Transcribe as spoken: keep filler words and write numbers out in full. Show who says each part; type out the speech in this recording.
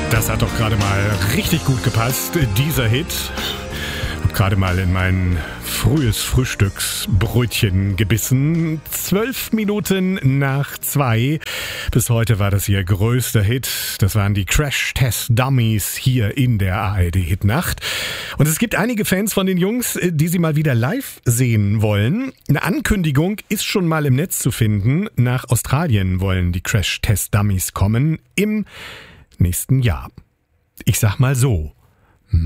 Speaker 1: Das hat doch gerade mal richtig gut gepasst, dieser Hit. Hab gerade mal in mein frühes Frühstücksbrötchen gebissen. Zwölf Minuten nach zwei. Bis heute war das ihr größter Hit. Das waren die Crash Test Dummies hier in der A R D-Hitnacht. Und es gibt einige Fans von den Jungs, die sie mal wieder live sehen wollen. Eine Ankündigung ist schon mal im Netz zu finden. Nach Australien wollen die Crash Test Dummies kommen im nächsten Jahr. Ich sag mal so,